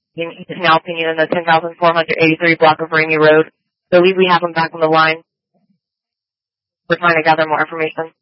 He's now opinion in the 10,483 block of Ramey Road. I believe we have him back on the line. We're trying to gather more information.